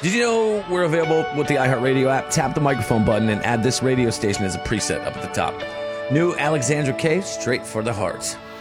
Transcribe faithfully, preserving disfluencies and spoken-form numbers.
Did you know we're available with the iHeartRadio app? Tap the microphone button and add this radio station as a preset up at the top. New Alexandra K, straight for the heart.